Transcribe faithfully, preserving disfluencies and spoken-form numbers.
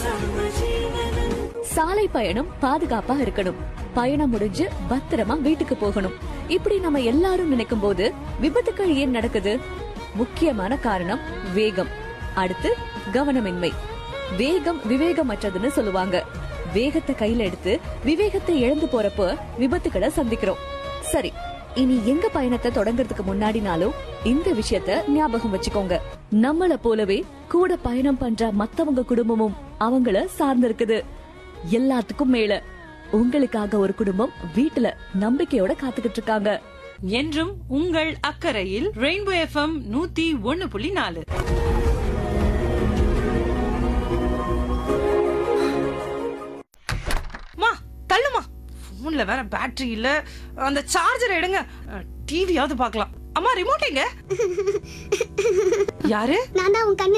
சாலை பயணம் பாதுகாப்பா இருக்கணும், பயணம் முடிஞ்சு பத்திரமா வீட்டுக்கு போகணும். இப்படி நம்ம எல்லாரும் நினைக்கும் போது விபத்துக்கள் ஏன் நடக்குது? முக்கியமான காரணம் வேகம். அடுத்து கவனமின்மை. வேகம் விவேகமற்றதுன்னு சொல்லுவாங்க. வேகத்தை கையில எடுத்து விவேகத்தை இழந்து போறப்ப விபத்துக்களை சந்திக்கிறோம். சரி, இனி எங்க பயணத்தை தொடங்கறதுக்கு முன்னாடினாலும் இந்த விஷயத்த ஞாபகம் வச்சுக்கோங்க. நம்மள போலவே கூட பயணம் பண்ற மத்தவங்க குடும்பமும் அவங்கள சார்ந்திருக்குது. எல்லாத்துக்கும் மேல உங்களுக்காக ஒரு குடும்பம் வீட்டுல நம்பிக்கையோட காத்துக்கிட்டு இருக்காங்க. என்றும் உங்கள் அக்கறையில் ரெயின்போ எஃப்எம் நூத்தி ஒன்னு புள்ளி நாலு. மா தள்ளுமா, போன்ல வேற பேட்டரி இல்ல, அந்த சார்ஜர் எடுங்க, டிவியாவது பார்க்கலாம். அம்மா ரிமோட் எங்க? யாரு? நான் தான் உன் கண்ணு.